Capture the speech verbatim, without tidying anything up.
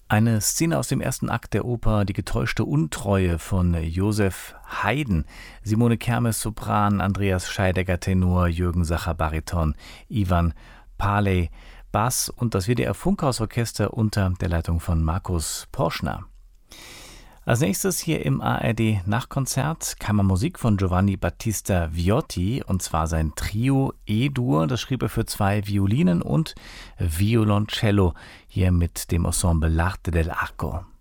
Eine Szene aus dem ersten Akt der Oper Die getäuschte Untreue von Joseph Haydn. Simone Kermes Sopran, Andreas Scheidegger Tenor, Jürgen Sacher Bariton, Ivan Paley Bass und das W D R Funkhausorchester unter der Leitung von Markus Porschner. Als nächstes hier im A R D Nachkonzert Kammermusik von Giovanni Battista Viotti, und zwar sein Trio E-Dur. Das schrieb er für zwei Violinen und Violoncello, hier mit dem Ensemble L'Arte dell'Arco.